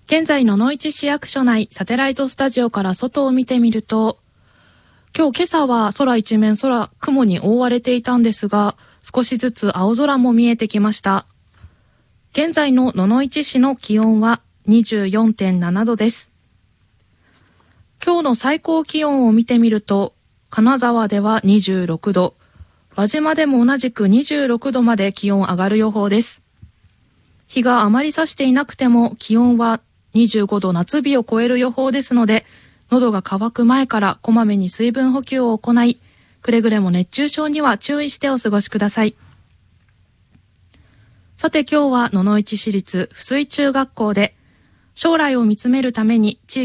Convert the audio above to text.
現在野々市市役所内サテライトスタジオから外を見てみると、今朝は空一面雲に覆われていたんですが、少しずつ青空も見えてきました。現在の野々市市の気温は 24.7 度です。今日の最高気温を見てみると、金沢では26度、輪島でも同じく26度まで気温上がる予報です。日があまり差していなくても気温は25度夏日を超える予報ですので、喉が渇く前からこまめに水分補給を行い、くれぐれも熱中症には注意してお過ごしください。さて今日は野々市市立翡翠中学校で、将来を見つめるために地域